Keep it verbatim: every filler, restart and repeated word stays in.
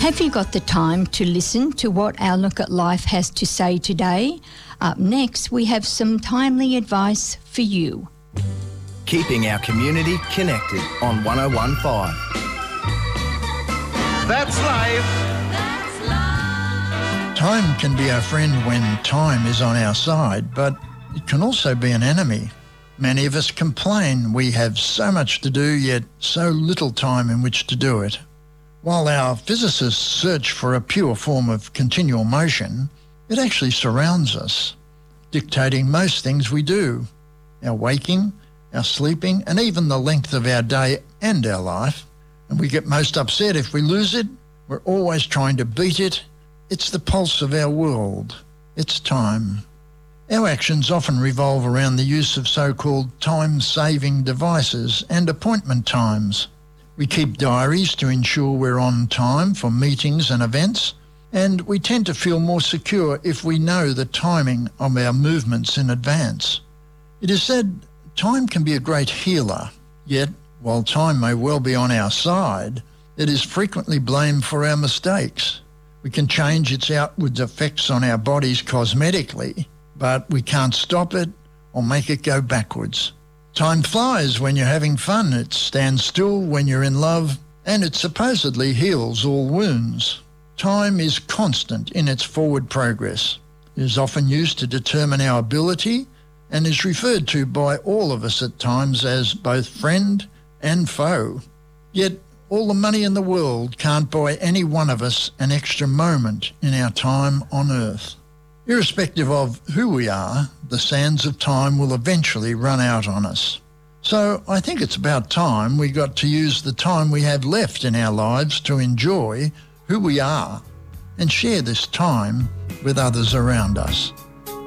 Have you got the time to listen to what Our Look at Life has to say today? Up next, we have some timely advice for you. Keeping our community connected on one oh one point five. That's life. That's life. Time can be our friend when time is on our side, but it can also be an enemy. Many of us complain we have so much to do, yet so little time in which to do it. While our physicists search for a pure form of continual motion, it actually surrounds us, dictating most things we do, our waking, our sleeping, and even the length of our day and our life. And we get most upset if we lose it. We're always trying to beat it. It's the pulse of our world. It's time. Our actions often revolve around the use of so-called time-saving devices and appointment times. We keep diaries to ensure we're on time for meetings and events, and we tend to feel more secure if we know the timing of our movements in advance. It is said time can be a great healer, yet while time may well be on our side, it is frequently blamed for our mistakes. We can change its outward effects on our bodies cosmetically, but we can't stop it or make it go backwards. Time flies when you're having fun, it stands still when you're in love, and it supposedly heals all wounds. Time is constant in its forward progress. It is often used to determine our ability and is referred to by all of us at times as both friend and foe. Yet all the money in the world can't buy any one of us an extra moment in our time on earth. Irrespective of who we are, the sands of time will eventually run out on us. So I think it's about time we got to use the time we have left in our lives to enjoy who we are and share this time with others around us.